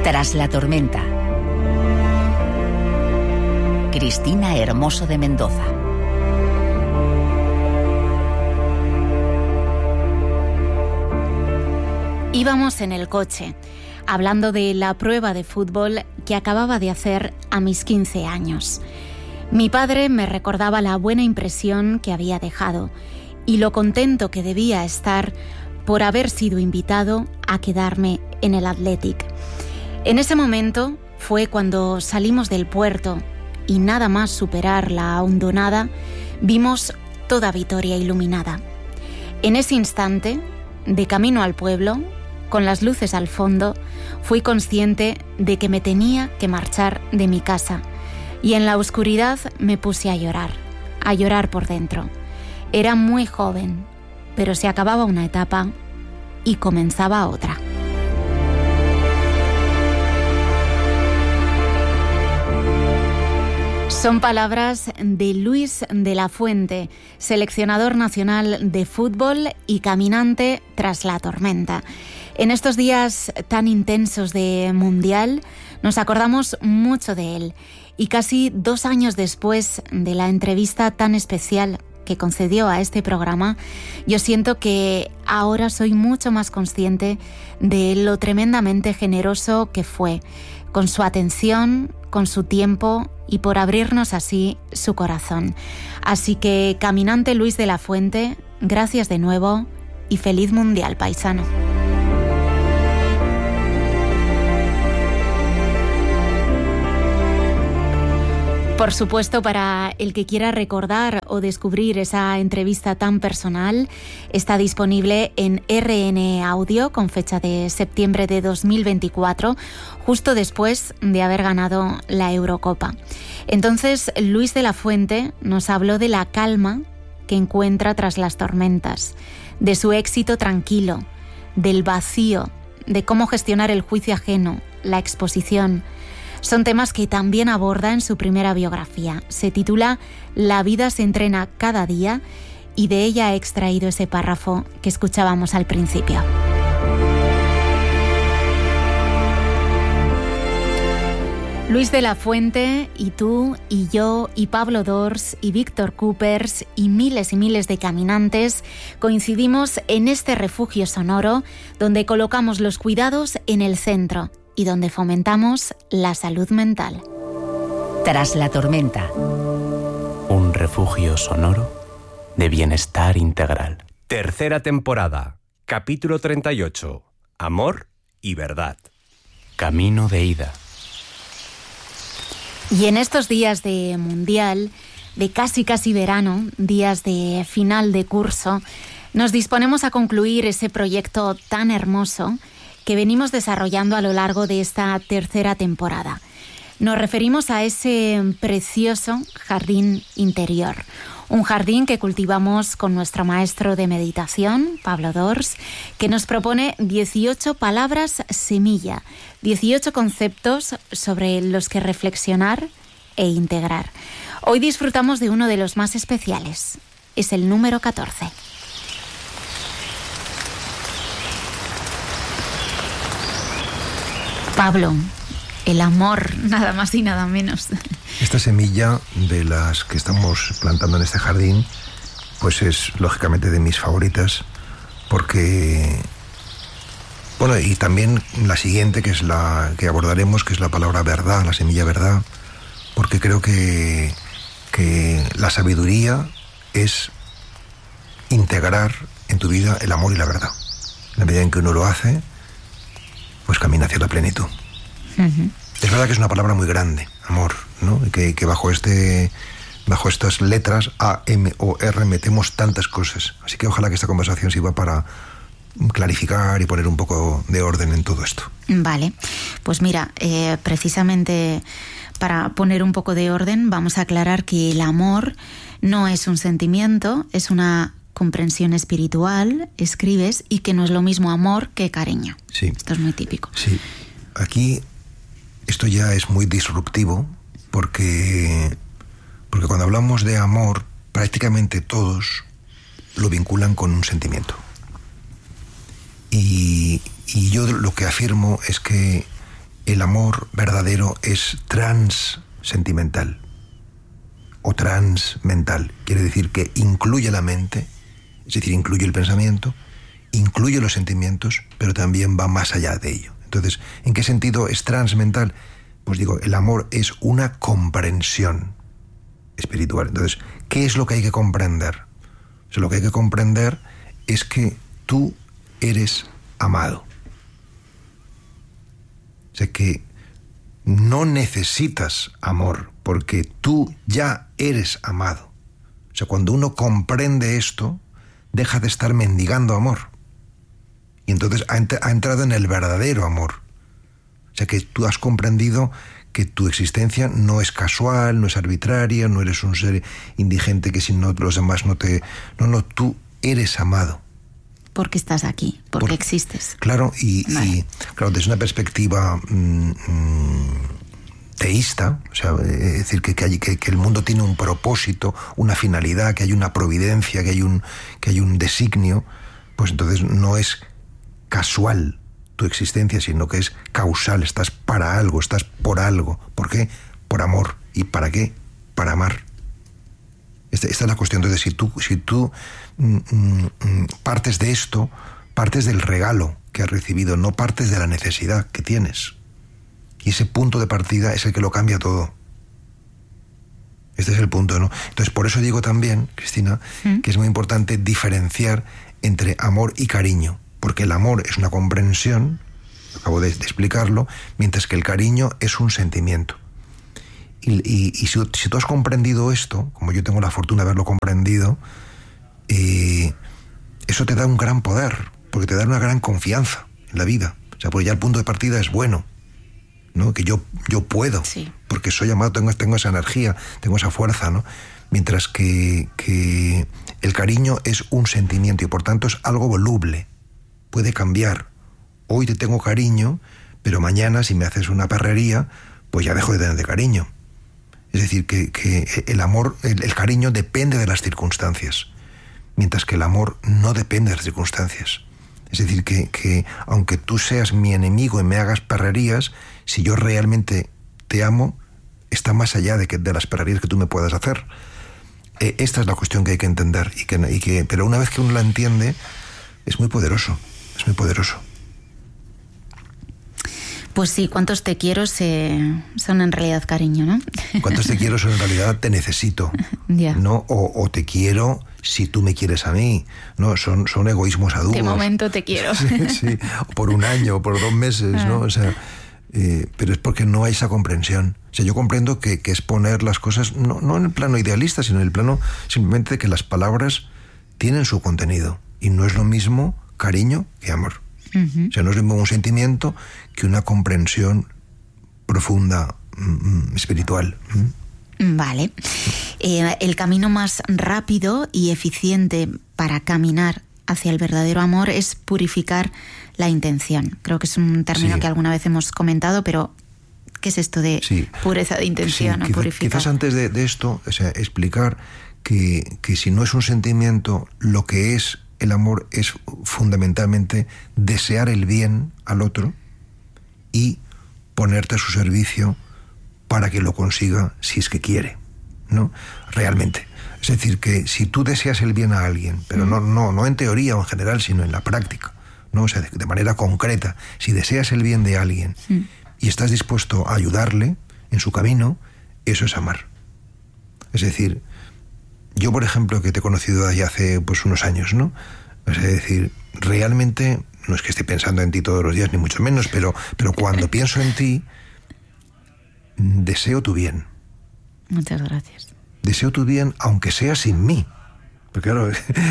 Tras la tormenta. Cristina Hermoso de Mendoza. Íbamos en el coche, hablando de la prueba de fútbol que acababa de hacer a mis 15 años. Mi padre me recordaba la buena impresión que había dejado y lo contento que debía estar por haber sido invitado a quedarme en el Athletic. En ese momento fue cuando salimos del puerto y nada más superar la hondonada, vimos toda Vitoria iluminada. En ese instante, de camino al pueblo, con las luces al fondo, fui consciente de que me tenía que marchar de mi casa. Y en la oscuridad me puse a llorar por dentro. Era muy joven, pero se acababa una etapa y comenzaba otra. Son palabras de Luis de la Fuente, seleccionador nacional de fútbol y caminante tras la tormenta. En estos días tan intensos de Mundial, nos acordamos mucho de él. Y casi 2 años después de la entrevista tan especial que concedió a este programa, yo siento que ahora soy mucho más consciente de lo tremendamente generoso que fue, con su atención, con su tiempo y por abrirnos así su corazón. Así que, caminante Luis de la Fuente, gracias de nuevo y feliz Mundial, paisano. Por supuesto, para el que quiera recordar o descubrir esa entrevista tan personal, está disponible en RN Audio con fecha de septiembre de 2024, justo después de haber ganado la Eurocopa. Entonces, Luis de la Fuente nos habló de la calma que encuentra tras las tormentas, de su éxito tranquilo, del vacío, de cómo gestionar el juicio ajeno, la exposición. Son temas que también aborda en su primera biografía. Se titula La vida se entrena cada día y de ella he extraído ese párrafo que escuchábamos al principio. Luis de la Fuente y tú y yo y Pablo Dors y Víctor Coopers y miles de caminantes coincidimos en este refugio sonoro donde colocamos los cuidados en el centro y donde fomentamos la salud mental. Tras la tormenta. Un refugio sonoro de bienestar integral. Tercera temporada, capítulo 38. Amor y verdad. Camino de ida. Y en estos días de Mundial, de casi verano, días de final de curso, nos disponemos a concluir ese proyecto tan hermoso que venimos desarrollando a lo largo de esta tercera temporada. Nos referimos a ese precioso jardín interior, un jardín que cultivamos con nuestro maestro de meditación, Pablo Dors, que nos propone 18 palabras semilla, 18 conceptos sobre los que reflexionar e integrar. Hoy disfrutamos de uno de los más especiales, es el número 14. Pablo, el amor, nada más y nada menos. Esta semilla de las que estamos plantando en este jardín, pues es lógicamente de mis favoritas, porque, bueno, y también la siguiente, que es la que abordaremos, que es la palabra verdad, la semilla verdad, porque creo que la sabiduría es integrar en tu vida el amor y la verdad. En la medida en que uno lo hace, pues camina hacia la plenitud. Uh-huh. Es verdad que es una palabra muy grande, amor, ¿no? Que bajo estas letras A, M o R metemos tantas cosas. Así que ojalá que esta conversación sirva para clarificar y poner un poco de orden en todo esto. Vale, pues mira, precisamente para poner un poco de orden vamos a aclarar que el amor no es un sentimiento, es una comprensión espiritual, escribes, y que no es lo mismo amor que cariño. Sí. Esto es muy típico. Sí. Aquí esto ya es muy disruptivo porque cuando hablamos de amor, prácticamente todos lo vinculan con un sentimiento. Y yo lo que afirmo es que el amor verdadero es transsentimental o transmental. Quiere decir que incluye la mente, es decir, incluye el pensamiento, incluye los sentimientos, pero también va más allá de ello. Entonces, ¿en qué sentido es transmental? Pues digo, el amor es una comprensión espiritual. Entonces, ¿qué es lo que hay que comprender? O sea, lo que hay que comprender es que tú eres amado. O sea, que no necesitas amor, porque tú ya eres amado. O sea, cuando uno comprende esto, deja de estar mendigando amor. Y entonces ha entrado en el verdadero amor. O sea, que tú has comprendido que tu existencia no es casual, no es arbitraria, no eres un ser indigente que si no los demás no te... No, tú eres amado. Porque estás aquí, porque existes. Claro, y claro, desde una perspectiva teísta, o sea, es decir, que el mundo tiene un propósito, una finalidad, que hay una providencia, que hay un designio, pues entonces no es casual tu existencia, sino que es causal, estás para algo, estás por algo. ¿Por qué? Por amor. ¿Y para qué? Para amar. Esta es la cuestión. Entonces, si tú partes de esto, partes del regalo que has recibido, no partes de la necesidad que tienes. Y ese punto de partida es el que lo cambia todo. Este es el punto, ¿no? Entonces, por eso digo también, Cristina, que es muy importante diferenciar entre amor y cariño. Porque el amor es una comprensión, acabo de explicarlo, mientras que el cariño es un sentimiento. Y si tú has comprendido esto, como yo tengo la fortuna de haberlo comprendido, eso te da un gran poder, porque te da una gran confianza en la vida. O sea, porque ya el punto de partida es bueno, ¿no? Que yo puedo, sí, porque soy amado, tengo esa energía, tengo esa fuerza, ¿no? Mientras que el cariño es un sentimiento y por tanto es algo voluble, puede cambiar. Hoy te tengo cariño, pero mañana si me haces una perrería, pues ya dejo de tenerte cariño. Es decir, que el amor, el cariño depende de las circunstancias, mientras que el amor no depende de las circunstancias. Es decir, que aunque tú seas mi enemigo y me hagas perrerías, si yo realmente te amo, está más allá de las perrerías que tú me puedas hacer. Esta es la cuestión que hay que entender, pero una vez que uno la entiende, es muy poderoso, es muy poderoso. Pues sí, cuántos te quiero son en realidad cariño, ¿no? Cuántos te quiero son en realidad te necesito, yeah, ¿no? O te quiero si tú me quieres a mí, ¿no? Son egoísmos aduos. De momento te quiero. Sí, por un año, por 2 meses, ¿no? O sea, pero es porque no hay esa comprensión. O sea, yo comprendo que es poner las cosas, no en el plano idealista, sino en el plano simplemente de que las palabras tienen su contenido. Y no es lo mismo cariño que amor. Uh-huh. O sea, no es lo mismo un sentimiento que una comprensión profunda, espiritual. Vale. El camino más rápido y eficiente para caminar hacia el verdadero amor es purificar la intención. Creo que es un término que alguna vez hemos comentado, pero ¿qué es esto de pureza de intención o purificar? Quizás antes de esto, o sea, explicar que si no es un sentimiento, lo que es el amor es fundamentalmente desear el bien al otro y ponerte a su servicio para que lo consiga si es que quiere, ¿no? Realmente. Es decir, que si tú deseas el bien a alguien, pero no en teoría o en general, sino en la práctica, ¿no? O sea, de manera concreta, si deseas el bien de alguien y estás dispuesto a ayudarle en su camino, eso es amar. Es decir, yo, por ejemplo, que te he conocido ahí hace pues unos años, ¿no? Es decir, realmente, no es que esté pensando en ti todos los días, ni mucho menos, pero cuando pienso en ti, deseo tu bien. Muchas gracias. Deseo tu bien, aunque sea sin mí. Porque claro,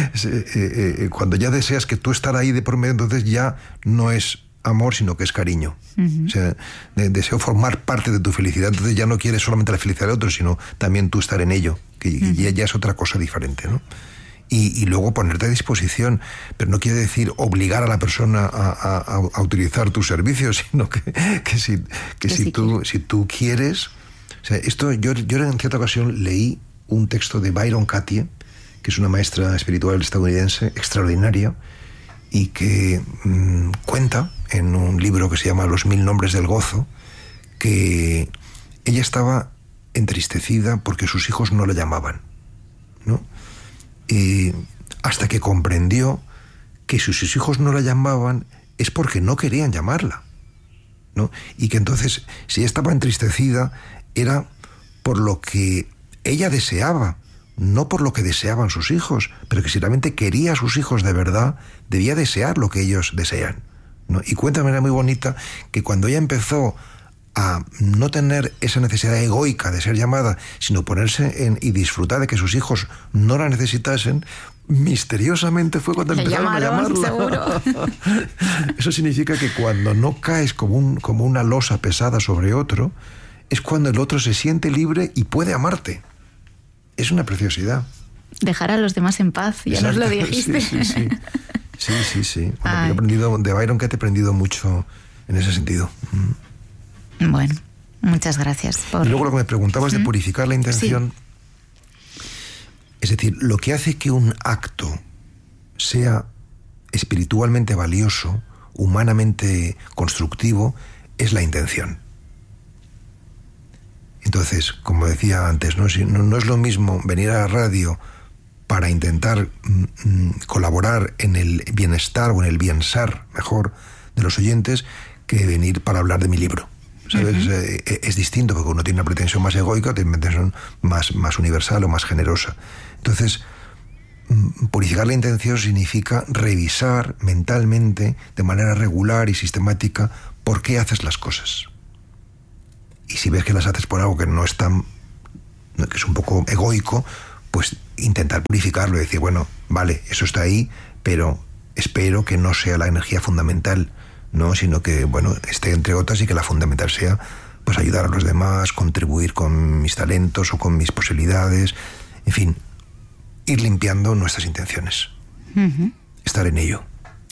cuando ya deseas que tú estar ahí de por medio, entonces ya no es amor, sino que es cariño. Uh-huh. O sea, deseo formar parte de tu felicidad, entonces ya no quieres solamente la felicidad de otros, sino también tú estar en ello, que ya es otra cosa diferente, ¿no? Y luego ponerte a disposición, pero no quiere decir obligar a la persona a utilizar tus servicios, sino que si tú quieres. O sea, esto yo en cierta ocasión leí un texto de Byron Katie, que es una maestra espiritual estadounidense extraordinaria, y que cuenta en un libro que se llama Los 1000 nombres del gozo, que ella estaba entristecida porque sus hijos no la llamaban, ¿no? Y hasta que comprendió que si sus hijos no la llamaban es porque no querían llamarla, ¿no? Y que entonces, si ella estaba entristecida, era por lo que ella deseaba, no por lo que deseaban sus hijos, pero que si realmente quería a sus hijos de verdad, debía desear lo que ellos desean, ¿no? Y cuenta de manera muy bonita que cuando ella empezó a no tener esa necesidad egoica de ser llamada, sino ponerse y disfrutar de que sus hijos no la necesitasen, misteriosamente fue cuando empezaron a llamarla. Seguro. Eso significa que cuando no caes como una losa pesada sobre otro, es cuando el otro se siente libre y puede amarte. Es una preciosidad. Dejar a los demás en paz, ya nos lo dijiste. Sí. Bueno, yo he aprendido de Byron Katie, he aprendido mucho en ese sentido. Bueno, muchas gracias por... Y luego lo que me preguntabas de purificar la intención, es decir, lo que hace que un acto sea espiritualmente valioso, humanamente constructivo, es la intención. Entonces, como decía antes, no es lo mismo venir a la radio para intentar colaborar en el bienestar o en el bienestar, mejor, de los oyentes, que venir para hablar de mi libro. ¿Sabes? Uh-huh. Es distinto, porque uno tiene una pretensión más egoica, tiene una pretensión más universal o más generosa. Entonces, purificar la intención significa revisar mentalmente, de manera regular y sistemática, por qué haces las cosas. Y si ves que las haces por algo que no es tan, que es un poco egoico, pues intentar purificarlo y decir, bueno, vale, eso está ahí, pero espero que no sea la energía fundamental, ¿no? Sino que, bueno, esté entre otras y que la fundamental sea, pues, ayudar a los demás, contribuir con mis talentos o con mis posibilidades, en fin, ir limpiando nuestras intenciones. Uh-huh. Estar en ello.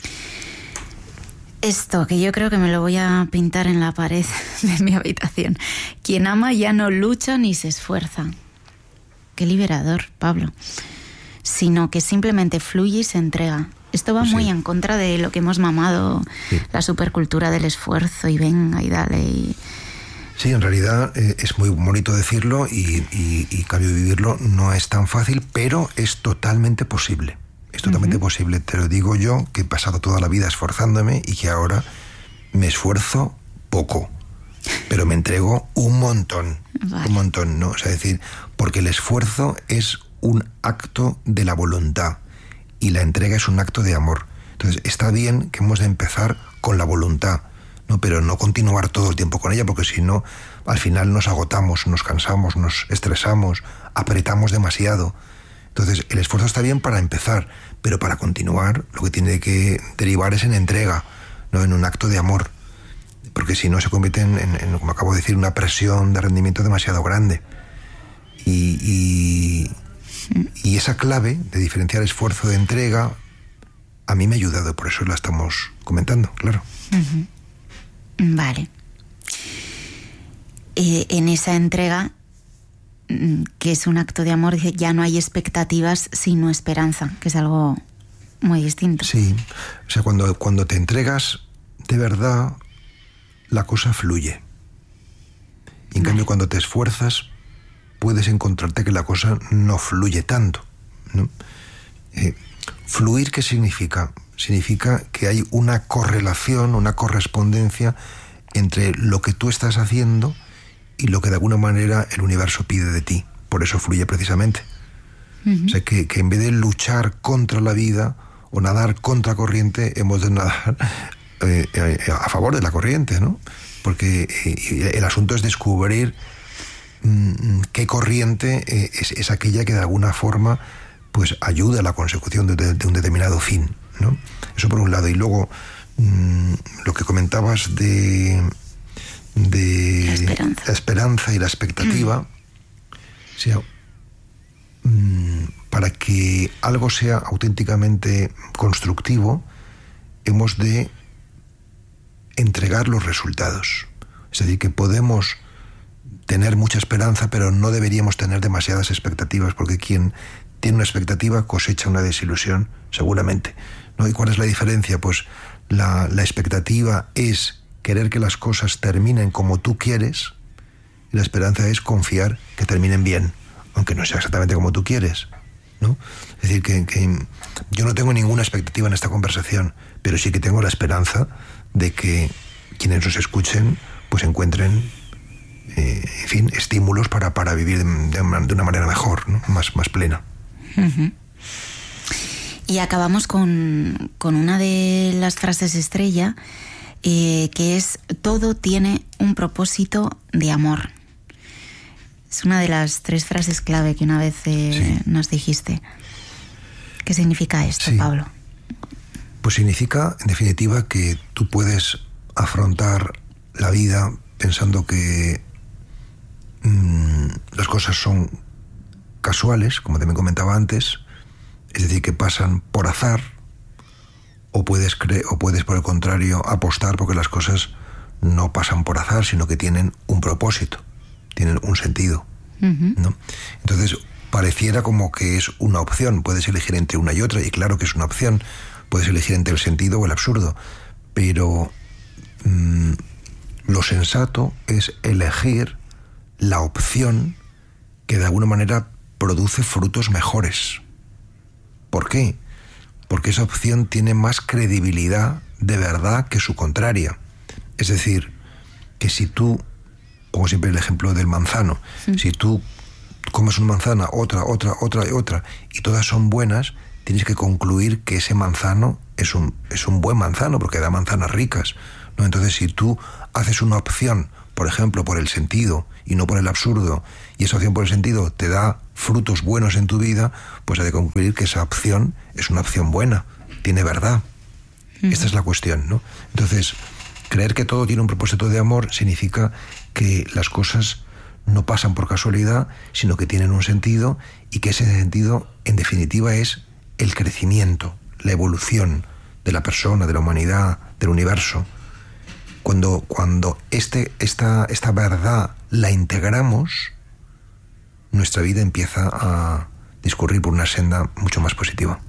Esto, que yo creo que me lo voy a pintar en la pared de mi habitación. Quien ama ya no lucha ni se esfuerza. Qué liberador, Pablo. Sino que simplemente fluye y se entrega. Esto va muy en contra de lo que hemos mamado, la supercultura del esfuerzo y venga y dale. Sí, en realidad es muy bonito decirlo y cambio vivirlo no es tan fácil, pero es totalmente posible. Es totalmente posible. Te lo digo yo, que he pasado toda la vida esforzándome y que ahora me esfuerzo poco, pero me entrego un montón. Vale. Un montón, ¿no? O sea, es decir, porque el esfuerzo es un acto de la voluntad y la entrega es un acto de amor. Entonces, está bien que hemos de empezar con la voluntad, ¿no? Pero no continuar todo el tiempo con ella, porque si no, al final nos agotamos, nos cansamos, nos estresamos, apretamos demasiado. Entonces, el esfuerzo está bien para empezar, pero para continuar lo que tiene que derivar es en entrega, ¿no? En un acto de amor, porque si no se convierte en, como acabo de decir, una presión de rendimiento demasiado grande. Y esa clave de diferenciar esfuerzo de entrega a mí me ha ayudado, por eso la estamos comentando, claro. Uh-huh. Vale. En esa entrega, que es un acto de amor, dice, ya no hay expectativas sino esperanza, que es algo muy distinto. Sí, o sea, cuando te entregas de verdad, la cosa fluye. Y en cambio, cuando te esfuerzas, puedes encontrarte que la cosa no fluye tanto, ¿no? Fluir, ¿qué significa? Significa que hay una correlación, una correspondencia entre lo que tú estás haciendo y lo que de alguna manera el universo pide de ti. Por eso fluye precisamente. Uh-huh. O sea, que en vez de luchar contra la vida o nadar contra corriente, hemos de nadar a favor de la corriente, ¿no? Porque el asunto es descubrir qué corriente es aquella que de alguna forma pues ayuda a la consecución de un determinado fin, ¿no? Eso por un lado. Y luego lo que comentabas de la esperanza y la expectativa, o sea, para que algo sea auténticamente constructivo, hemos de entregar los resultados. Es decir, que podemos tener mucha esperanza, pero no deberíamos tener demasiadas expectativas, porque quien tiene una expectativa cosecha una desilusión, seguramente, ¿no? ¿Y cuál es la diferencia? Pues la expectativa es querer que las cosas terminen como tú quieres, y la esperanza es confiar que terminen bien, aunque no sea exactamente como tú quieres, ¿no? Es decir, que yo no tengo ninguna expectativa en esta conversación, pero sí que tengo la esperanza de que quienes nos escuchen pues encuentren, en fin, estímulos para vivir de una manera mejor, ¿no? más plena. Uh-huh. Y acabamos con una de las frases estrella, que es: todo tiene un propósito de amor. Es una de las 3 frases clave que una vez nos dijiste. ¿Qué significa esto, Pablo? Pues significa, en definitiva, que tú puedes afrontar la vida pensando que las cosas son casuales, como también comentaba antes, es decir, que pasan por azar, o puedes por el contrario apostar porque las cosas no pasan por azar, sino que tienen un propósito, tienen un sentido, ¿no? Entonces pareciera como que es una opción, puedes elegir entre una y otra, y claro que es una opción, puedes elegir entre el sentido o el absurdo, pero lo sensato es elegir la opción que de alguna manera produce frutos mejores. ¿Por qué? Porque esa opción tiene más credibilidad de verdad que su contraria. Es decir, que si tú, pongo siempre el ejemplo del manzano, si tú comes una manzana, otra, y todas son buenas, tienes que concluir que ese manzano es un buen manzano, porque da manzanas ricas, ¿no? Entonces, si tú haces una opción, por ejemplo, por el sentido y no por el absurdo, y esa opción por el sentido te da frutos buenos en tu vida, pues hay de concluir que esa opción es una opción buena, tiene verdad. Esta es la cuestión, ¿no? Entonces, creer que todo tiene un propósito de amor significa que las cosas no pasan por casualidad, sino que tienen un sentido, y que ese sentido, en definitiva, es el crecimiento, la evolución de la persona, de la humanidad, del universo. Cuando esta verdad la integramos, nuestra vida empieza a discurrir por una senda mucho más positiva.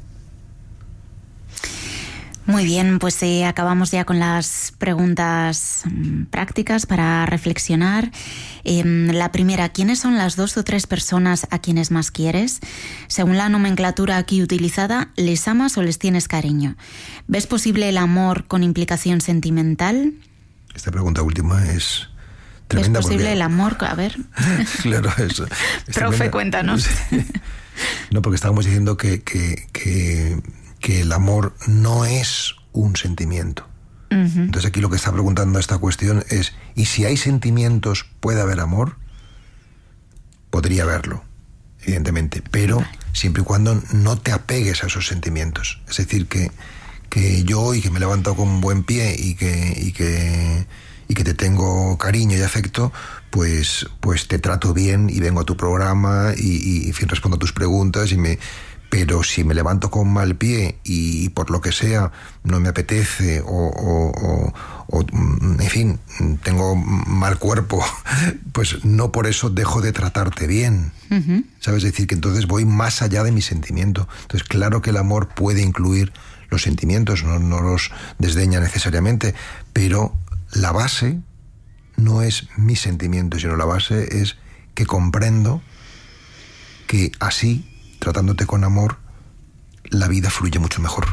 Muy bien, pues acabamos ya con las preguntas prácticas para reflexionar. La primera: ¿quiénes son las 2 o 3 personas a quienes más quieres? Según la nomenclatura aquí utilizada, ¿les amas o les tienes cariño? ¿Ves posible el amor con implicación sentimental? Esta pregunta última es tremenda. ¿Es posible el amor? A ver. Claro, eso. Profe, cuéntanos. No, porque estábamos diciendo que el amor no es un sentimiento. Entonces aquí lo que está preguntando esta cuestión es: ¿y si hay sentimientos, puede haber amor? Podría haberlo, evidentemente, pero siempre y cuando no te apegues a esos sentimientos. Es decir, que yo hoy, que me he levantado con un buen pie y que te tengo cariño y afecto, pues te trato bien y vengo a tu programa y en fin, respondo a tus preguntas pero si me levanto con mal pie y por lo que sea no me apetece o en fin, tengo mal cuerpo, pues no por eso dejo de tratarte bien. ¿Sabes? Es decir, que entonces voy más allá de mi sentimiento. Entonces, claro que el amor puede incluir los sentimientos, no los desdeña necesariamente, pero la base no es mi sentimiento, sino la base es que comprendo que así, tratándote con amor, la vida fluye mucho mejor.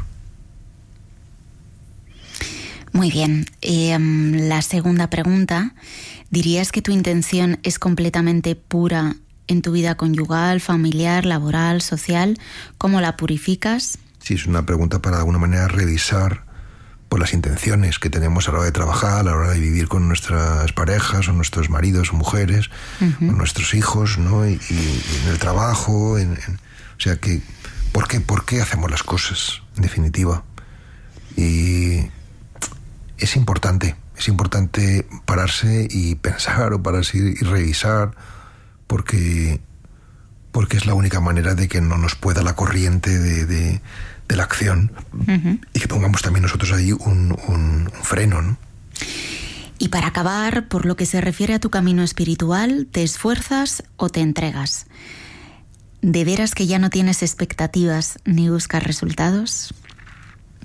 Muy bien. La segunda pregunta: ¿dirías que tu intención es completamente pura en tu vida conyugal, familiar, laboral, social? ¿Cómo la purificas? Sí, es una pregunta para de alguna manera revisar por las intenciones que tenemos a la hora de trabajar, a la hora de vivir con nuestras parejas o nuestros maridos o mujeres, o nuestros hijos, ¿no? Y en el trabajo, o sea, que ¿por qué hacemos las cosas, en definitiva? Y es importante pararse y pensar, o pararse y revisar, porque es la única manera de que no nos pueda la corriente de la acción, y que pongamos también nosotros ahí un freno, ¿no? Y para acabar, por lo que se refiere a tu camino espiritual, ¿te esfuerzas o te entregas? ¿De veras que ya no tienes expectativas ni buscas resultados?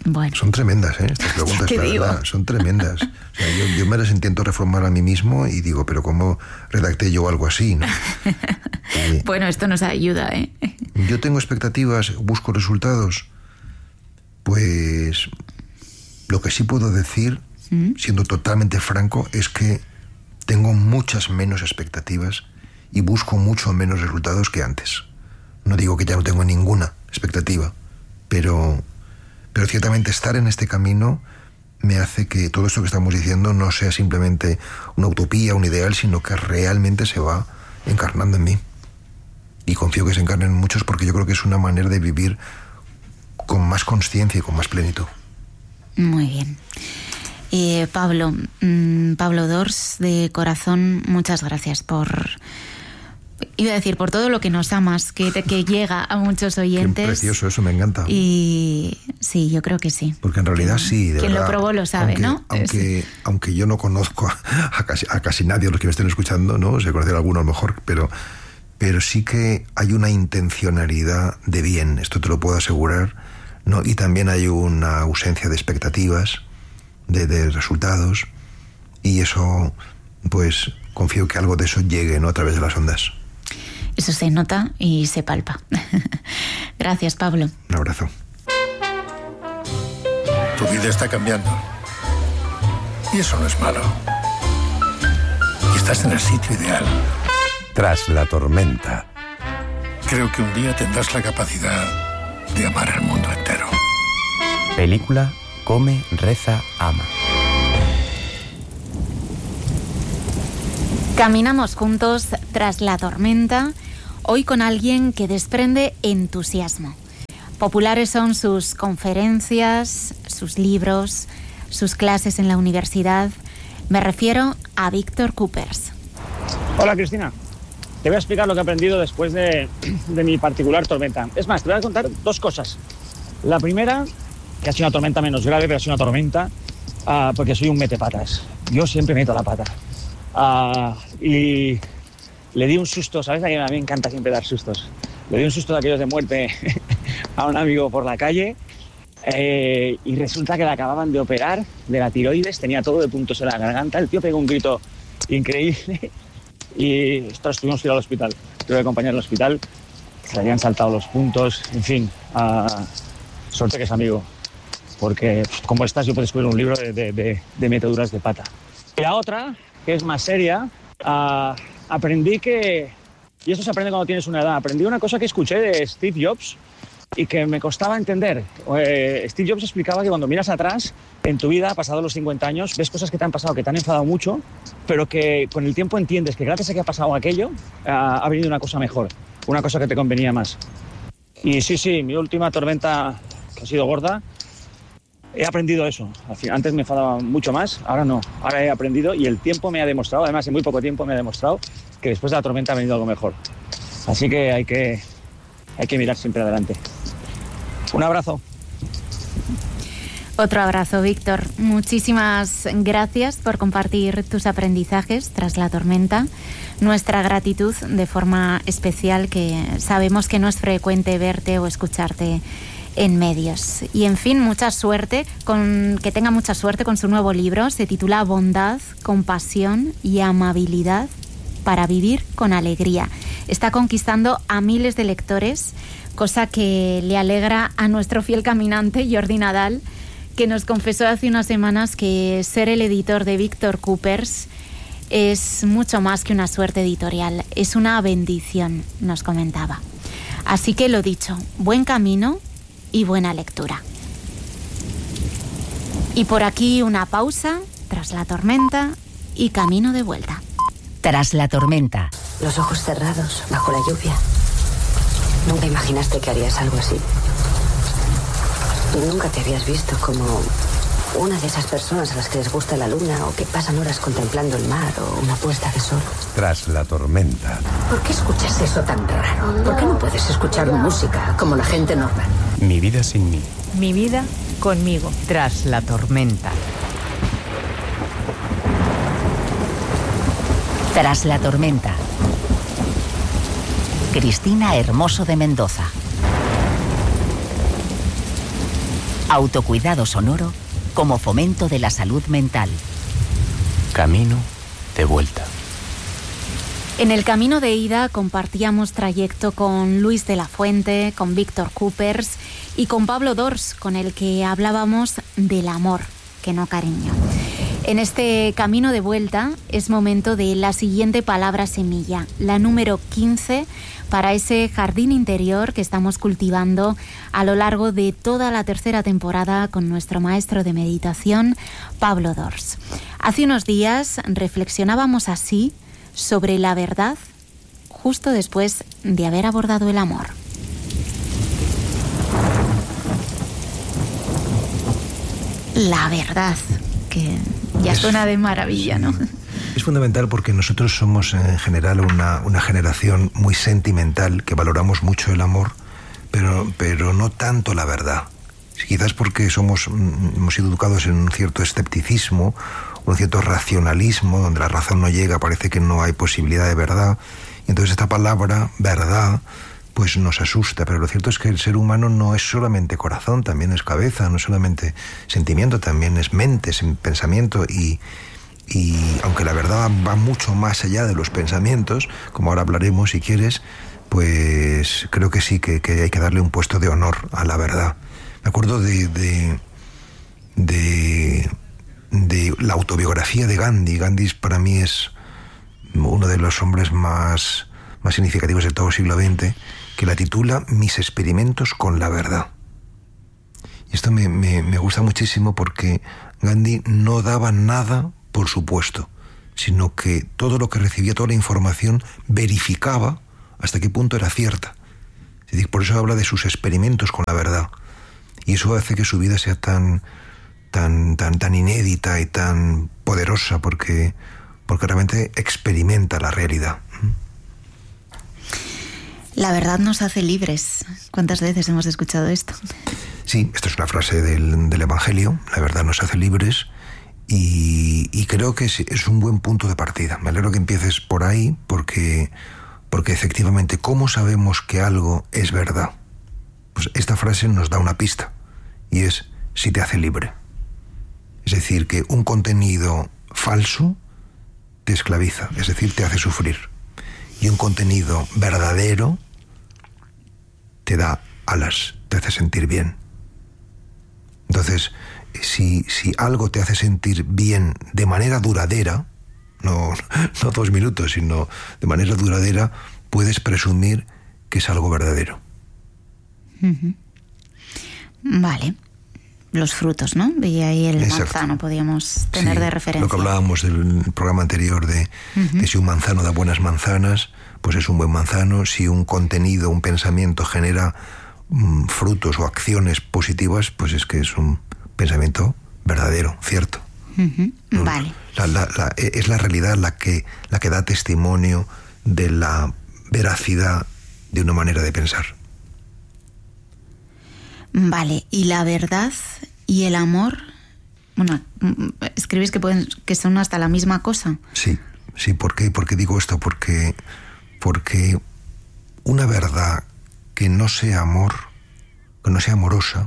Bueno. Son tremendas, estas preguntas, la verdad, son tremendas. O sea, yo me las intento reformar a mí mismo y digo, pero ¿cómo redacté yo algo así, no? Bueno, esto nos ayuda, ¿eh? Yo tengo expectativas, busco resultados. Pues lo que sí puedo decir, siendo totalmente franco, es que tengo muchas menos expectativas y busco mucho menos resultados que antes. No digo que ya no tengo ninguna expectativa, pero ciertamente estar en este camino me hace que todo esto que estamos diciendo no sea simplemente una utopía, un ideal, sino que realmente se va encarnando en mí. Y confío que se encarnen en muchos, porque yo creo que es una manera de vivir con más consciencia y con más plenitud. Muy bien. Pablo Dors, de corazón, muchas gracias por todo lo que nos amas, que llega a muchos oyentes. Qué precioso, eso me encanta. Y sí, yo creo que sí. Porque en realidad sí, de quien verdad. Quien lo probó lo sabe, ¿no? Aunque yo no conozco a casi nadie de los que me estén escuchando, ¿no? Se conocerá alguno a lo mejor, pero sí que hay una intencionalidad de bien, esto te lo puedo asegurar, ¿no? Y también hay una ausencia de expectativas, de resultados, y eso, pues, confío que algo de eso llegue, ¿no?, a través de las ondas. Eso se nota y se palpa. Gracias, Pablo. Un abrazo. Tu vida está cambiando. Y eso no es malo. Y estás en el sitio ideal. Tras la tormenta. Creo que un día tendrás la capacidad de amar al mundo entero. Película Come, Reza, Ama. Caminamos juntos tras la tormenta, hoy con alguien que desprende entusiasmo. Populares son sus conferencias, sus libros, sus clases en la universidad. Me refiero a Víctor Coopers. Hola, Cristina. Te voy a explicar lo que he aprendido después de mi particular tormenta. Es más, te voy a contar dos cosas. La primera, que ha sido una tormenta menos grave, pero ha sido una tormenta porque soy un metepatas. Yo siempre meto la pata. Y le di un susto, ¿sabes? A mí me encanta siempre dar sustos. Le di un susto de aquellos de muerte a un amigo por la calle y resulta que le acababan de operar de la tiroides, tenía todo de puntos en la garganta. El tío pegó un grito increíble y tuvimos que ir al hospital. Tuve que acompañar al hospital, se le habían saltado los puntos, en fin, suerte que es amigo, porque como estás yo puedo escribir un libro de metaduras de pata. Y la otra, que es más seria, aprendí que, y esto se aprende cuando tienes una edad, aprendí una cosa que escuché de Steve Jobs y que me costaba entender. Steve Jobs explicaba que cuando miras atrás en tu vida, pasado los 50 años, ves cosas que te han pasado, que te han enfadado mucho, pero que con el tiempo entiendes que gracias a que ha pasado aquello, ha venido una cosa mejor, una cosa que te convenía más. Y sí, mi última tormenta, que ha sido gorda, he aprendido eso. Antes me enfadaba mucho más, ahora no. Ahora he aprendido y el tiempo me ha demostrado, además en muy poco tiempo me ha demostrado que después de la tormenta ha venido algo mejor. Así que hay que mirar siempre adelante. Un abrazo. Otro abrazo, Víctor. Muchísimas gracias por compartir tus aprendizajes tras la tormenta. Nuestra gratitud de forma especial, que sabemos que no es frecuente verte o escucharte en medios. Y en fin, mucha suerte, que tenga mucha suerte con su nuevo libro. Se titula Bondad, Compasión y Amabilidad para vivir con alegría. Está conquistando a miles de lectores, cosa que le alegra a nuestro fiel caminante Jordi Nadal, que nos confesó hace unas semanas que ser el editor de Víctor Coopers es mucho más que una suerte editorial, es una bendición, nos comentaba. Así que lo dicho, buen camino y buena lectura. Y por aquí una pausa, tras la tormenta y camino de vuelta. Tras la tormenta. Los ojos cerrados, bajo la lluvia. Nunca imaginaste que harías algo así. Nunca te habías visto como una de esas personas a las que les gusta la luna o que pasan horas contemplando el mar o una puesta de sol. Tras la tormenta. ¿Por qué escuchas eso tan raro? ¿Por qué no puedes escuchar música como la gente normal? Mi vida sin mí. Mi vida conmigo. Tras la tormenta. Tras la tormenta. Cristina Hermoso de Mendoza. Autocuidado sonoro como fomento de la salud mental. Camino de vuelta. En el camino de ida compartíamos trayecto con Luis de la Fuente, con Víctor Coopers y con Pablo Dors, con el que hablábamos del amor, que no cariño. En este camino de vuelta es momento de la siguiente palabra semilla, la número 15, para ese jardín interior que estamos cultivando a lo largo de toda la tercera temporada con nuestro maestro de meditación, Pablo Dors. Hace unos días reflexionábamos así sobre la verdad justo después de haber abordado el amor. La verdad, que ya suena de maravilla, ¿no? Es fundamental porque nosotros somos en general una generación muy sentimental, que valoramos mucho el amor, pero no tanto la verdad. Quizás porque hemos sido educados en un cierto escepticismo, un cierto racionalismo, donde la razón no llega, parece que no hay posibilidad de verdad. Y entonces esta palabra, verdad, pues nos asusta. Pero lo cierto es que el ser humano no es solamente corazón, también es cabeza, no es solamente sentimiento, también es mente, es pensamiento. Y aunque la verdad va mucho más allá de los pensamientos, como ahora hablaremos si quieres, pues creo que sí, que hay que darle un puesto de honor a la verdad. Me acuerdo de la autobiografía de Gandhi. Gandhi para mí es uno de los hombres más significativos de todo el siglo XX, que la titula Mis experimentos con la verdad. Y esto me gusta muchísimo porque Gandhi no daba nada por supuesto, sino que todo lo que recibía, toda la información, verificaba hasta qué punto era cierta. Es decir, por eso habla de sus experimentos con la verdad. Y eso hace que su vida sea tan inédita y tan poderosa, porque realmente experimenta la realidad. La verdad nos hace libres. ¿Cuántas veces hemos escuchado esto? Sí, esta es una frase del Evangelio. La verdad nos hace libres, y creo que es un buen punto de partida. Me alegro que empieces por ahí, porque efectivamente, ¿cómo sabemos que algo es verdad? Pues esta frase nos da una pista, y es si te hace libre. Es decir, que un contenido falso te esclaviza, es decir, te hace sufrir. Y un contenido verdadero te da alas, te hace sentir bien. Entonces, si algo te hace sentir bien de manera duradera, no 2 minutos, sino de manera duradera, puedes presumir que es algo verdadero. Uh-huh. Vale. Los frutos, ¿no? Veía ahí el manzano, podíamos tener de referencia. Lo que hablábamos del programa anterior de si un manzano da buenas manzanas, pues es un buen manzano. Si un contenido, un pensamiento genera frutos o acciones positivas, pues es que es un pensamiento verdadero, cierto. Vale. Es la realidad la que da testimonio de la veracidad de una manera de pensar. Vale, ¿y la verdad y el amor? Bueno, escribís que son hasta la misma cosa. Sí, ¿por qué? ¿Por qué digo esto? Porque una verdad que no sea amor, que no sea amorosa,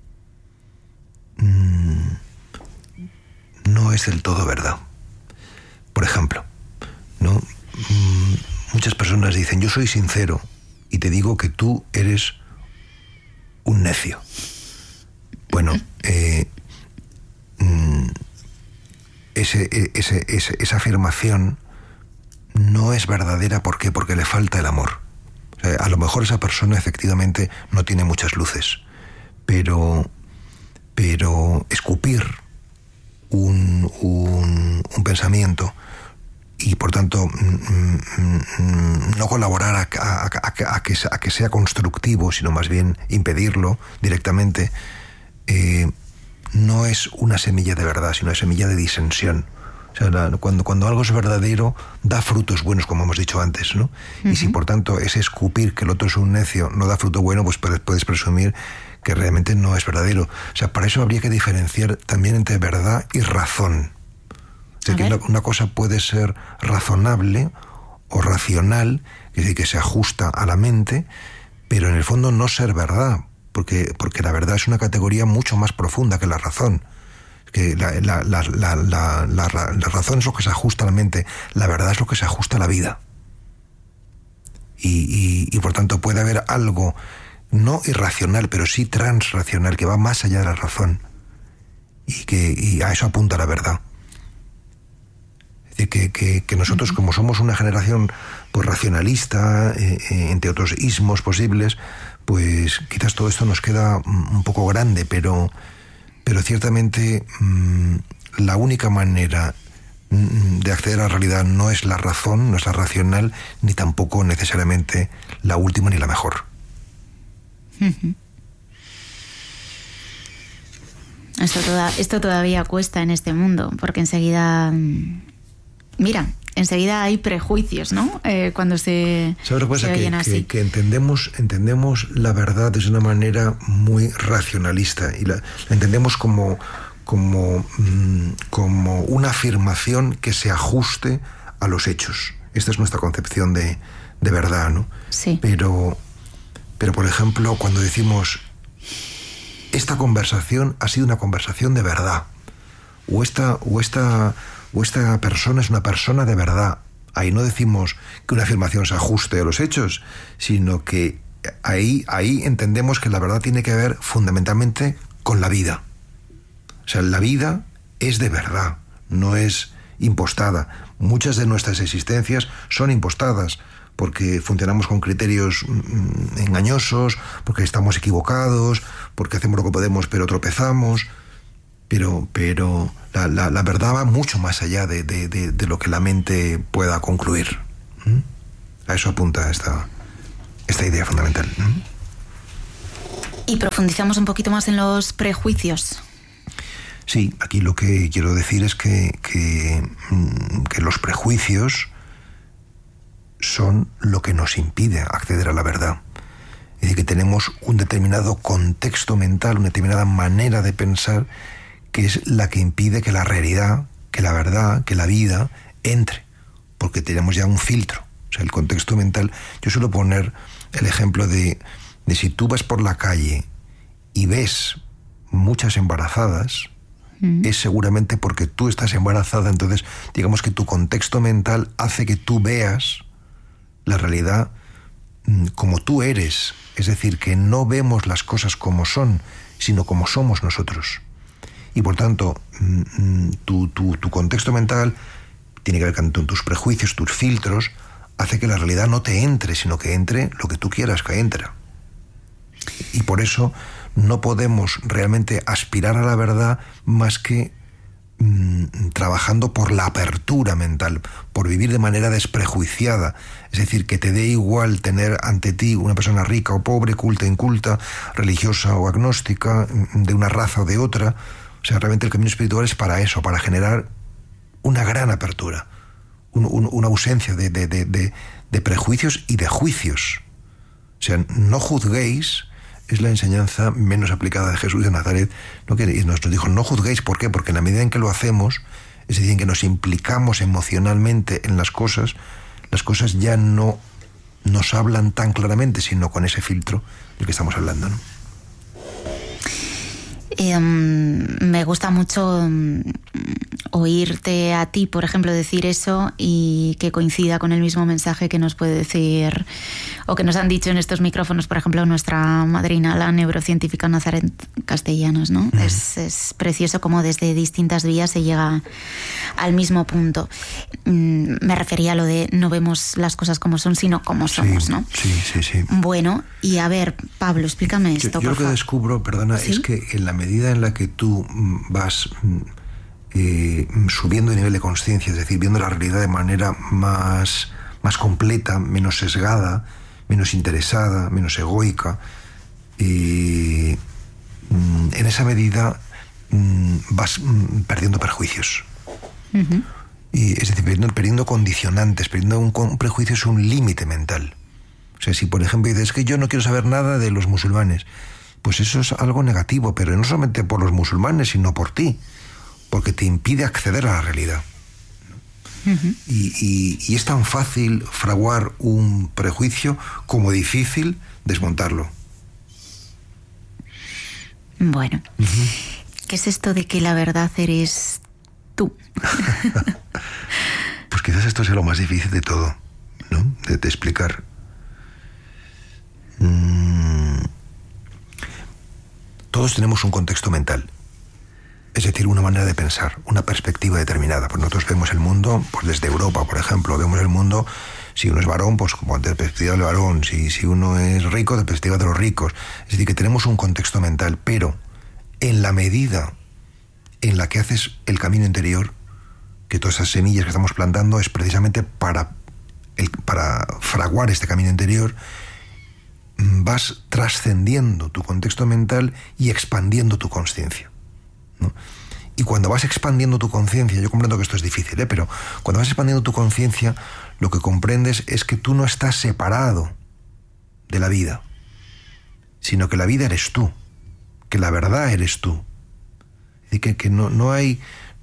no es del todo verdad. Por ejemplo, ¿no? Muchas personas dicen, yo soy sincero y te digo que tú eres un necio. Bueno, esa afirmación no es verdadera. ¿Por qué? Porque le falta el amor. O sea, a lo mejor esa persona efectivamente no tiene muchas luces, pero escupir un pensamiento y por tanto no colaborar a que sea constructivo, sino más bien impedirlo directamente, no es una semilla de verdad, sino una semilla de disensión. O sea, cuando algo es verdadero, da frutos buenos, como hemos dicho antes, ¿no? Y si por tanto ese escupir que el otro es un necio no da fruto bueno, pues puedes presumir que realmente no es verdadero. O sea, para eso habría que diferenciar también entre verdad y razón. Es decir, que una cosa puede ser razonable o racional, es decir, que se ajusta a la mente, pero en el fondo no ser verdad, porque la verdad es una categoría mucho más profunda que la razón. Que la razón es lo que se ajusta a la mente, la verdad es lo que se ajusta a la vida. Y por tanto puede haber algo no irracional, pero sí transracional, que va más allá de la razón, y a eso apunta la verdad. Es decir, que nosotros, como somos una generación pues racionalista, entre otros ismos posibles, pues quizás todo esto nos queda un poco grande, pero ciertamente la única manera de acceder a la realidad no es la razón, no es la racional, ni tampoco necesariamente la última ni la mejor. Esto todavía cuesta en este mundo, porque enseguida hay prejuicios, ¿no? Cuando se ¿sabes lo que pasa? oyen así. Que entendemos la verdad de una manera muy racionalista, y la entendemos como una afirmación que se ajuste a los hechos. Esta es nuestra concepción de verdad, ¿no? Sí. Pero por ejemplo, cuando decimos esta conversación ha sido una conversación de verdad, o esta persona es una persona de verdad, ahí no decimos que una afirmación se ajuste a los hechos, sino que ahí entendemos que la verdad tiene que ver fundamentalmente con la vida. O sea, la vida es de verdad, no es impostada. Muchas de nuestras existencias son impostadas, porque funcionamos con criterios engañosos, porque estamos equivocados, porque hacemos lo que podemos pero tropezamos, pero la verdad va mucho más allá de lo que la mente pueda concluir. A eso apunta esta idea fundamental. Y profundizamos un poquito más en los prejuicios. Sí, aquí lo que quiero decir es que los prejuicios son lo que nos impide acceder a la verdad. Es decir, que tenemos un determinado contexto mental, una determinada manera de pensar, que es la que impide que la realidad, que la verdad, que la vida entre, porque tenemos ya un filtro. O sea, el contexto mental. Yo suelo poner el ejemplo de si tú vas por la calle y ves muchas embarazadas, es seguramente porque tú estás embarazada. Entonces, digamos que tu contexto mental hace que tú veas la realidad como tú eres, es decir, que no vemos las cosas como son, sino como somos nosotros. Y por tanto, tu contexto mental tiene que ver con tus prejuicios, tus filtros, hace que la realidad no te entre, sino que entre lo que tú quieras que entre. Y por eso no podemos realmente aspirar a la verdad más que trabajando por la apertura mental, por vivir de manera desprejuiciada, es decir, que te dé igual tener ante ti una persona rica o pobre, culta o inculta, religiosa o agnóstica, de una raza o de otra. O sea, realmente el camino espiritual es para eso, para generar una gran apertura, una ausencia de prejuicios y de juicios. O sea, no juzguéis, es la enseñanza menos aplicada de Jesús de Nazaret, ¿no? Que nos dijo, no juzguéis. ¿Por qué? Porque en la medida en que lo hacemos, es decir, en que nos implicamos emocionalmente en las cosas ya no nos hablan tan claramente, sino con ese filtro del que estamos hablando, ¿no? Me gusta mucho oírte a ti, por ejemplo, decir eso y que coincida con el mismo mensaje que nos puede decir o que nos han dicho en estos micrófonos, por ejemplo, nuestra madrina, la neurocientífica Nazaret Castellanos, ¿no? Es precioso cómo desde distintas vías se llega al mismo punto. Me refería a lo de no vemos las cosas como son, sino como somos, ¿no? Sí. Bueno, y a ver, Pablo, explícame esto, yo lo que descubro, perdona, ¿sí? Es que en la medida en la que tú vas subiendo de nivel de conciencia, es decir, viendo la realidad de manera más completa, menos sesgada, menos interesada, menos egoica, en esa medida vas perdiendo perjuicios. Y, es decir, perdiendo condicionantes, perdiendo un prejuicio es un límite mental. O sea, si por ejemplo dices que yo no quiero saber nada de los musulmanes, pues eso es algo negativo, pero no solamente por los musulmanes, sino por ti, porque te impide acceder a la realidad. Y es tan fácil fraguar un prejuicio como difícil desmontarlo. Bueno, ¿qué es esto de que la verdad eres tú? Pues quizás esto sea lo más difícil de todo, ¿no? De explicar. Todos tenemos un contexto mental, es decir, una manera de pensar, una perspectiva determinada. Pues nosotros vemos el mundo, pues desde Europa, por ejemplo, vemos el mundo, si uno es varón, pues como desde la perspectiva del varón, si uno es rico, desde la perspectiva de los ricos. Es decir, que tenemos un contexto mental, pero en la medida en la que haces el camino interior, que todas esas semillas que estamos plantando es precisamente para fraguar este camino interior, vas trascendiendo tu contexto mental y expandiendo tu conciencia, ¿no? Y cuando vas expandiendo tu conciencia, yo comprendo que esto es difícil, pero cuando vas expandiendo tu conciencia, lo que comprendes es que tú no estás separado de la vida, sino que la vida eres tú, que la verdad eres tú. Es decir, que no hay...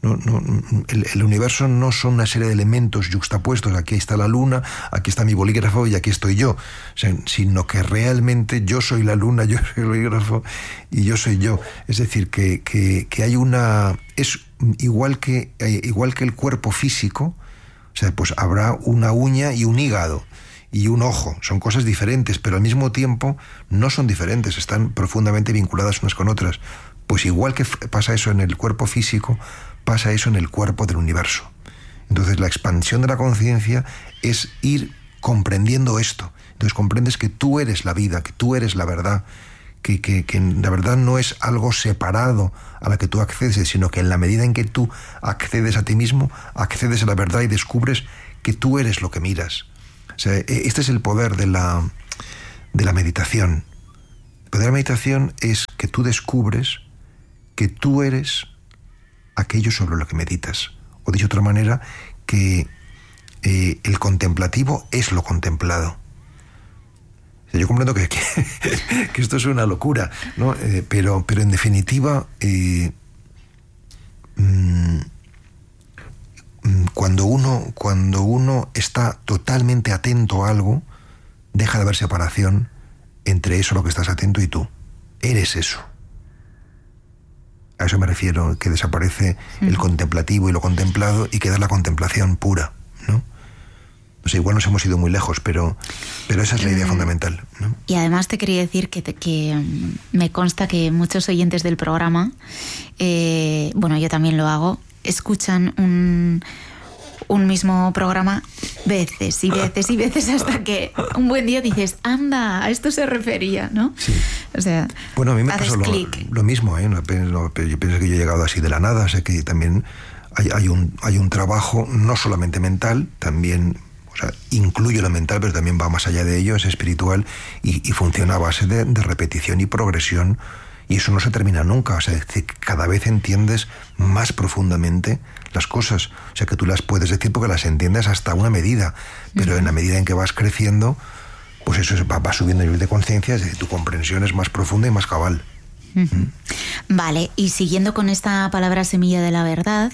el universo no son una serie de elementos yuxtapuestos, aquí está la luna, aquí está mi bolígrafo y aquí estoy yo, o sea, sino que realmente yo soy la luna, yo soy el bolígrafo y yo soy yo. Es decir, que hay una... es igual que el cuerpo físico, o sea, pues habrá una uña y un hígado y un ojo, son cosas diferentes, pero al mismo tiempo no son diferentes, están profundamente vinculadas unas con otras. Pues igual que pasa eso en el cuerpo físico, pasa eso en el cuerpo del universo. Entonces la expansión de la conciencia es ir comprendiendo esto. Entonces comprendes que tú eres la vida, que tú eres la verdad, que la verdad no es algo separado a la que tú accedes, sino que en la medida en que tú accedes a ti mismo, accedes a la verdad y descubres que tú eres lo que miras. O sea, este es el poder de la meditación. El poder de la meditación es que tú descubres que tú eres aquello sobre lo que meditas. O dicho de otra manera, que el contemplativo es lo contemplado. O sea, yo comprendo que esto es una locura, ¿no? Pero en definitiva, cuando uno está totalmente atento a algo, deja de haber separación entre eso a lo que estás atento y tú. Eres eso. A eso me refiero, que desaparece el contemplativo y lo contemplado y queda la contemplación pura, ¿no? No sé, igual nos hemos ido muy lejos, pero esa es la idea fundamental, ¿no? Y además te quería decir que me consta que muchos oyentes del programa, bueno, yo también lo hago, escuchan un mismo programa veces y veces y veces hasta que un buen día dices, anda, a esto se refería, ¿no? Sí. O sea, bueno, a mí me pasó lo mismo, ¿eh? Yo pienso que yo he llegado así de la nada, sé que también hay un trabajo no solamente mental, también, o sea, incluye lo mental, pero también va más allá de ello, es espiritual y funciona a base de repetición y progresión. Y eso no se termina nunca, o sea, cada vez entiendes más profundamente las cosas. O sea, que tú las puedes decir porque las entiendes hasta una medida, pero en la medida en que vas creciendo, pues eso va subiendo el nivel de conciencia, es decir, tu comprensión es más profunda y más cabal. Vale, y siguiendo con esta palabra semilla de la verdad,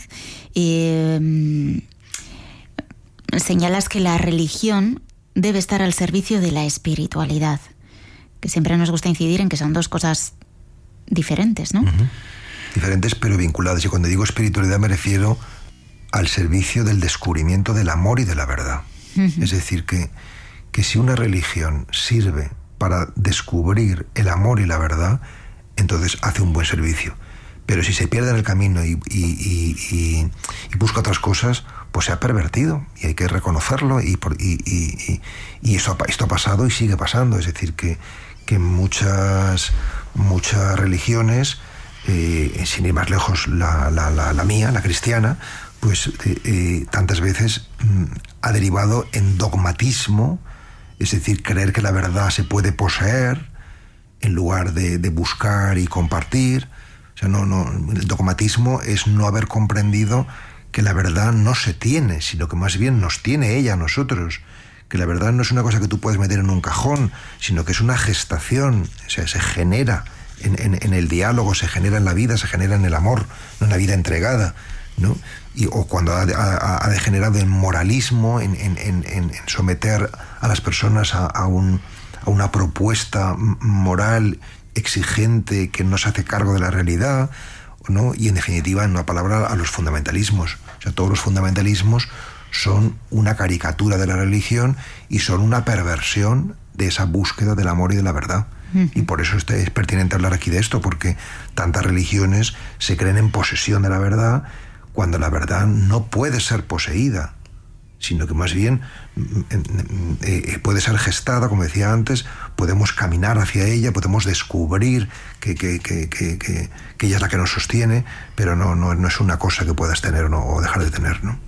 señalas que la religión debe estar al servicio de la espiritualidad, que siempre nos gusta incidir en que son dos cosas diferentes, ¿no? Diferentes pero vinculadas. Y cuando digo espiritualidad me refiero al servicio del descubrimiento del amor y de la verdad. Es decir, que si una religión sirve para descubrir el amor y la verdad, entonces hace un buen servicio. Pero si se pierde en el camino y busca otras cosas, pues se ha pervertido y hay que reconocerlo y esto ha pasado y sigue pasando. Es decir, que muchas religiones, sin ir más lejos la mía, la cristiana, pues tantas veces ha derivado en dogmatismo, es decir, creer que la verdad se puede poseer en lugar de buscar y compartir. O sea, el dogmatismo es no haber comprendido que la verdad no se tiene, sino que más bien nos tiene ella a nosotros. Que la verdad no es una cosa que tú puedes meter en un cajón, sino que es una gestación, o sea, se genera en el diálogo, se genera en la vida, se genera en el amor, no en la vida entregada, ¿no? O cuando ha degenerado en moralismo, en someter a las personas a una propuesta moral exigente que no se hace cargo de la realidad, ¿no? Y en definitiva, en una palabra, a los fundamentalismos. O sea, todos los fundamentalismos son una caricatura de la religión y son una perversión de esa búsqueda del amor y de la verdad. Y por eso es pertinente hablar aquí de esto, porque tantas religiones se creen en posesión de la verdad, cuando la verdad no puede ser poseída, sino que más bien puede ser gestada, como decía antes, podemos caminar hacia ella, podemos descubrir que ella es la que nos sostiene, pero no es una cosa que puedas tener o dejar de tener, ¿no?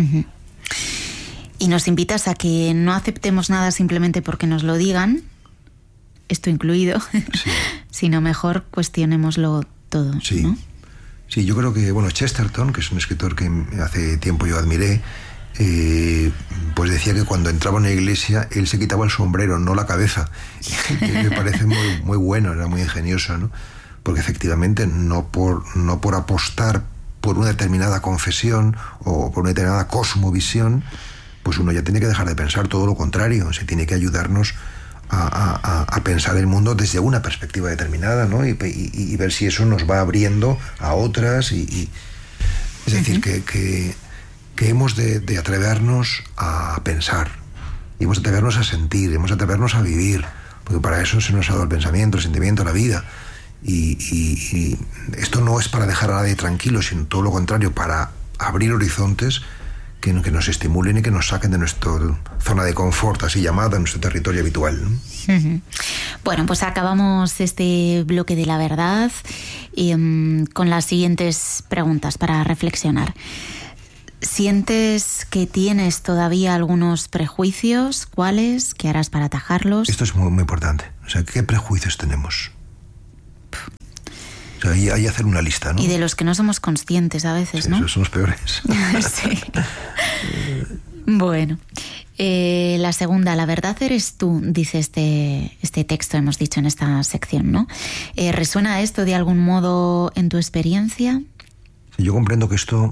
Y nos invitas a que no aceptemos nada simplemente porque nos lo digan, esto incluido, sí. Sino mejor cuestionémoslo todo, sí. ¿no? Sí, yo creo que, Chesterton, que es un escritor que hace tiempo yo admiré, pues decía que cuando entraba en una iglesia él se quitaba el sombrero, no la cabeza. Me parece muy, muy bueno, era muy ingenioso, ¿no? Porque efectivamente no por apostar por una determinada confesión o por una determinada cosmovisión, pues uno ya tiene que dejar de pensar, todo lo contrario, se tiene que ayudarnos a pensar el mundo desde una perspectiva determinada, ¿no? Y ver si eso nos va abriendo a otras es decir, que hemos de atrevernos a pensar, y hemos de atrevernos a sentir, hemos de atrevernos a vivir, porque para eso se nos ha dado el pensamiento, el sentimiento, la vida. Y esto no es para dejar a nadie tranquilo, sino todo lo contrario, para abrir horizontes que nos estimulen y que nos saquen de nuestra zona de confort, así llamada, nuestro territorio habitual, ¿no? Bueno, pues acabamos este bloque de la verdad con las siguientes preguntas para reflexionar. ¿Sientes que tienes todavía algunos prejuicios? ¿Cuáles? ¿Qué harás para atajarlos? Esto es muy, muy importante. O sea, ¿qué prejuicios tenemos? O sea, hay que hacer una lista, ¿no? Y de los que no somos conscientes a veces, sí, ¿no? Esos son los peores. Sí. Bueno, la segunda, la verdad eres tú, dice este texto, hemos dicho en esta sección, ¿no? ¿Resuena esto de algún modo en tu experiencia? Sí, yo comprendo que esto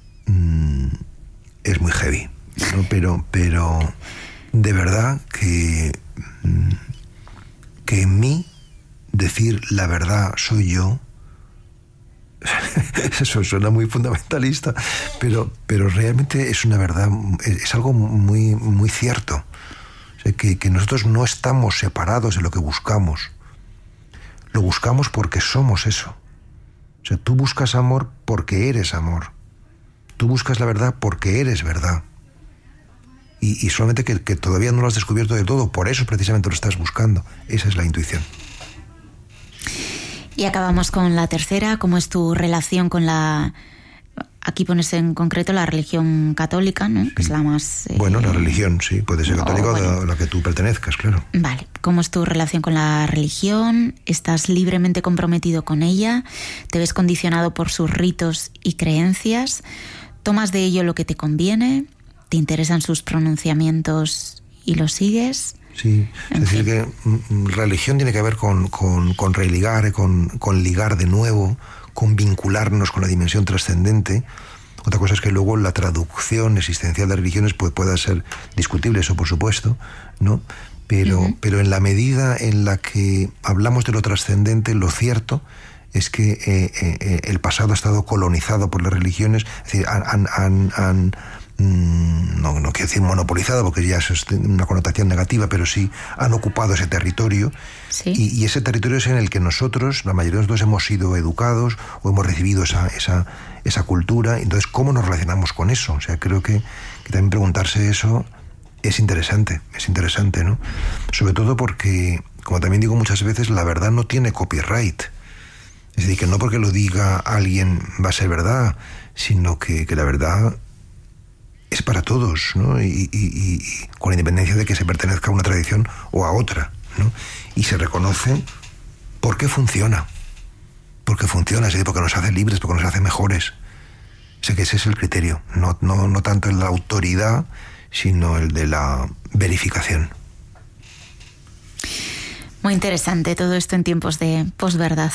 es muy heavy, ¿no? Pero de verdad que en mí decir la verdad soy yo, eso suena muy fundamentalista, pero realmente es una verdad, es algo muy, muy cierto. O sea, que nosotros no estamos separados de lo que buscamos. Lo buscamos porque somos eso. O sea, tú buscas amor porque eres amor. Tú buscas la verdad porque eres verdad. Y solamente que todavía no lo has descubierto del todo, por eso precisamente lo estás buscando. Esa es la intuición. Y acabamos con la tercera. ¿Cómo es tu relación con la... Aquí pones en concreto la religión católica, ¿no? Sí. Que es la más... Bueno, la religión, sí. Puede ser católica o la que tú pertenezcas, claro. Vale. ¿Cómo es tu relación con la religión? ¿Estás libremente comprometido con ella? ¿Te ves condicionado por sus ritos y creencias? ¿Tomas de ello lo que te conviene? ¿Te interesan sus pronunciamientos y los sigues? Sí, es decir, que religión tiene que ver con religar, con ligar de nuevo, con vincularnos con la dimensión trascendente. Otra cosa es que luego la traducción existencial de religiones pueda ser discutible, eso por supuesto, ¿no? Pero en la medida en la que hablamos de lo trascendente, lo cierto es que el pasado ha estado colonizado por las religiones, es decir, no quiero decir monopolizado, porque ya eso es una connotación negativa, pero sí han ocupado ese territorio. ¿Sí? Y ese territorio es en el que nosotros, la mayoría de nosotros, hemos sido educados o hemos recibido esa cultura. Entonces, ¿cómo nos relacionamos con eso? O sea, creo que también preguntarse eso es interesante, ¿no? Sobre todo porque, como también digo muchas veces, la verdad no tiene copyright. Es decir, que no porque lo diga alguien va a ser verdad, sino que la verdad es para todos, ¿no? Y con independencia de que se pertenezca a una tradición o a otra, ¿no? Y se reconoce porque funciona. Porque funciona, es decir, porque nos hace libres, porque nos hace mejores. O sea que ese es el criterio, no tanto el de la autoridad, sino el de la verificación. Muy interesante todo esto en tiempos de posverdad.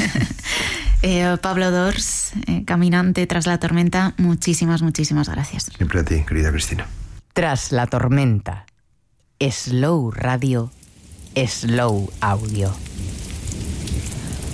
Pablo Dors, caminante tras la tormenta, muchísimas gracias. Siempre a ti, querida Cristina. Tras la tormenta. Slow Radio, Slow Audio.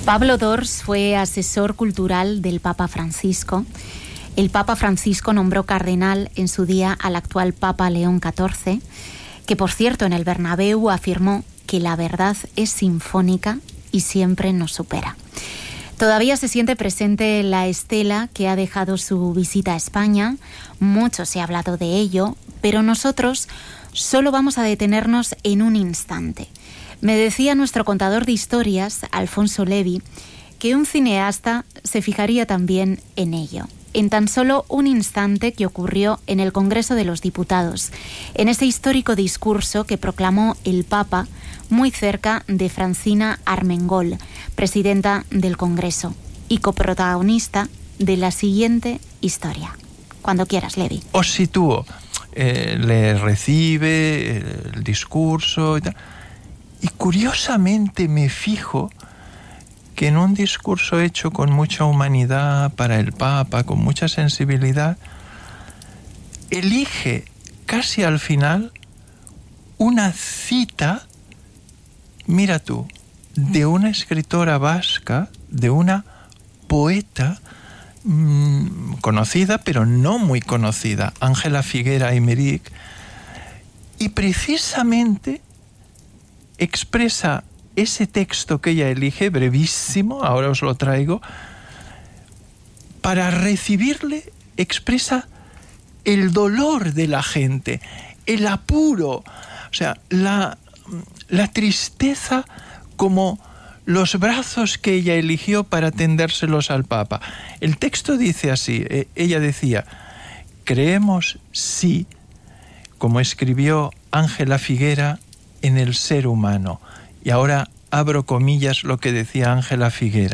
Pablo Dors fue asesor cultural del Papa Francisco. El Papa Francisco nombró cardenal en su día al actual Papa León XIV, que por cierto en el Bernabéu afirmó que la verdad es sinfónica y siempre nos supera. Todavía se siente presente la estela que ha dejado su visita a España. Mucho se ha hablado de ello, pero nosotros solo vamos a detenernos en un instante. Me decía nuestro contador de historias, Alfonso Levi, que un cineasta se fijaría también en ello. En tan solo un instante que ocurrió en el Congreso de los Diputados, en ese histórico discurso que proclamó el Papa muy cerca de Francina Armengol, presidenta del Congreso y coprotagonista de la siguiente historia. Cuando quieras, Levi. Os sitúo. Le recibe el discurso y tal. Y curiosamente me fijo que en un discurso hecho con mucha humanidad para el Papa, con mucha sensibilidad, elige casi al final una cita, mira tú, de una escritora vasca, de una poeta conocida, pero no muy conocida, Ángela Figuera Aymeric, y precisamente expresa ese texto que ella elige, brevísimo, ahora os lo traigo, para recibirle, expresa el dolor de la gente, el apuro, o sea, la tristeza como los brazos que ella eligió para tendérselos al Papa. El texto dice así, ella decía, creemos sí, como escribió Ángela Figuera, en el ser humano. Y ahora abro comillas lo que decía Ángela Figuera.